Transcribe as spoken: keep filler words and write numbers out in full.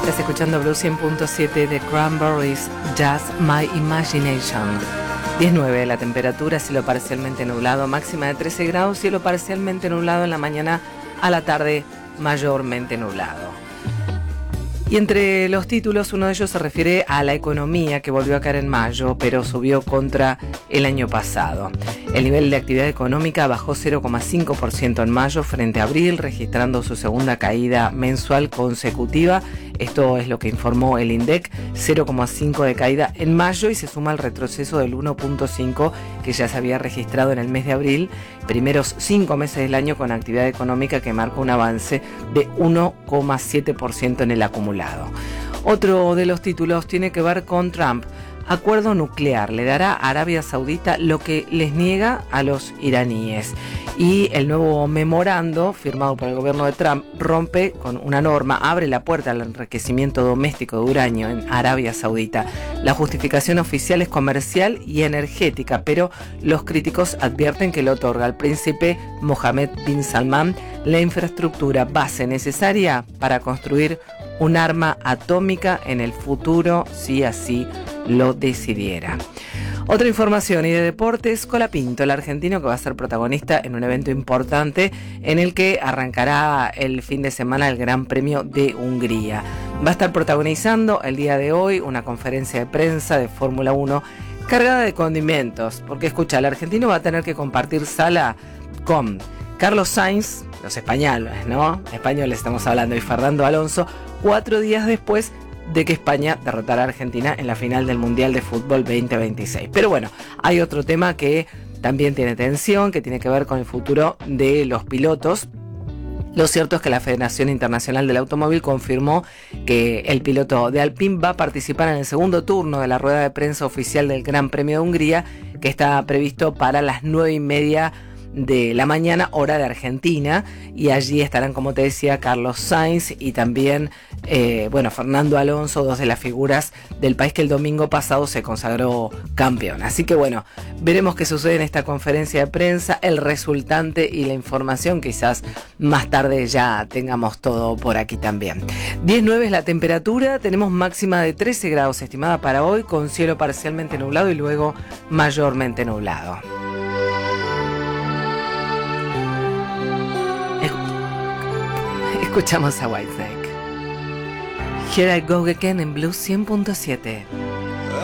Estás escuchando Blue cien punto siete de Cranberries, Just My Imagination. diez nueve la temperatura, cielo parcialmente nublado, máxima de trece grados, cielo parcialmente nublado en la mañana, a la tarde mayormente nublado. Y entre los títulos, uno de ellos se refiere a la economía, que volvió a caer en mayo, pero subió contra el año pasado. El nivel de actividad económica bajó cero coma cinco por ciento en mayo frente a abril, registrando su segunda caída mensual consecutiva. Esto es lo que informó el INDEC, cero coma cinco de caída en mayo, y se suma al retroceso del uno punto cinco que ya se había registrado en el mes de abril, primeros cinco meses del año con actividad económica que marcó un avance de uno coma siete por ciento en el acumulado. Otro de los títulos tiene que ver con Trump. Acuerdo nuclear le dará a Arabia Saudita lo que les niega a los iraníes. Y el nuevo memorando firmado por el gobierno de Trump rompe con una norma, abre la puerta al enriquecimiento doméstico de uranio en Arabia Saudita. La justificación oficial es comercial y energética, pero los críticos advierten que le otorga al príncipe Mohammed bin Salman la infraestructura base necesaria para construir un arma atómica en el futuro, si así lo decidiera. Otra información y de deportes, Colapinto, el argentino que va a ser protagonista en un evento importante en el que arrancará el fin de semana el Gran Premio de Hungría. Va a estar protagonizando el día de hoy una conferencia de prensa de Fórmula uno cargada de condimentos, porque escucha, el argentino va a tener que compartir sala con Carlos Sainz, los españoles, ¿no? Españoles estamos hablando, y Fernando Alonso, cuatro días después de que España derrotara a Argentina en la final del Mundial de Fútbol veinte veintiséis. Pero bueno, hay otro tema que también tiene tensión, que tiene que ver con el futuro de los pilotos. Lo cierto es que la Federación Internacional del Automóvil confirmó que el piloto de Alpine va a participar en el segundo turno de la rueda de prensa oficial del Gran Premio de Hungría, que está previsto para las nueve y media de la mañana, hora de Argentina, y allí estarán, como te decía, Carlos Sainz y también eh, bueno, Fernando Alonso, dos de las figuras del país que el domingo pasado se consagró campeón. Así que bueno, veremos qué sucede en esta conferencia de prensa, el resultante y la información. Quizás más tarde ya tengamos todo por aquí también. diez nueve es la temperatura, tenemos máxima de trece grados estimada para hoy, con cielo parcialmente nublado y luego mayormente nublado. Escuchamos a Whitesnake. Here I Go Again en Blue cien punto siete.